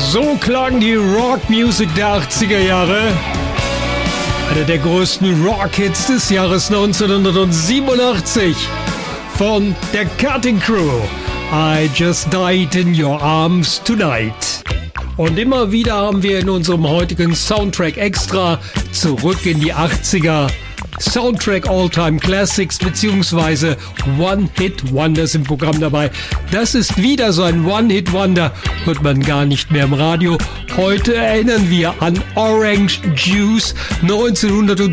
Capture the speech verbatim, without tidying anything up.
So klang die Rockmusik der achtziger Jahre. Einer der größten Rock-Hits des Jahres neunzehnhundertsiebenundachtzig von der Cutting Crew. I Just Died in Your Arms Tonight. Und immer wieder haben wir in unserem heutigen Soundtrack Extra zurück in die achtziger Soundtrack All-Time Classics bzw. One-Hit-Wonders im Programm dabei. Das ist wieder so ein One-Hit-Wonder, hört man gar nicht mehr im Radio. Heute erinnern wir an Orange Juice neunzehnhundertsiebenundsiebzig.